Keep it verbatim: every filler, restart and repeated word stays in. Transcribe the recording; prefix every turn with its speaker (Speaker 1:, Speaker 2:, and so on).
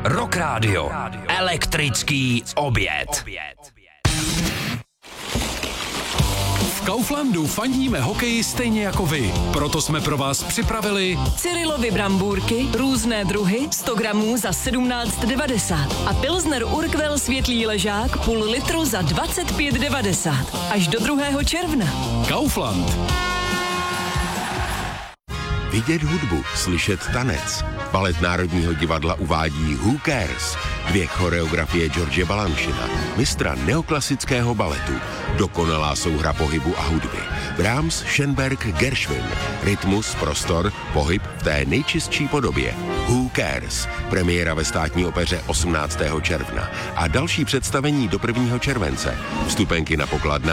Speaker 1: Rock Radio. Elektrický oběd.
Speaker 2: V Kauflandu fandíme hokeji stejně jako vy. Proto jsme pro vás připravili
Speaker 3: Cyrilovy brambůrky, různé druhy, sto gramů za sedmnáct devadesát a Pilsner Urquell světlý ležák půl litru za dvacet pět devadesát. Až do druhého června.
Speaker 2: Kaufland.
Speaker 4: Vidět hudbu, slyšet tanec. Balet Národního divadla uvádí Who Cares? Dvě choreografie George Balanchina, mistra neoklasického baletu. Dokonalá souhra pohybu a hudby. Brahms, Schönberg, Gershwin. Rytmus, prostor, pohyb v té nejčistší podobě. Who Cares? Premiéra ve Státní opeře osmnáctého června. A další představení do prvního července. Vstupenky na pokladna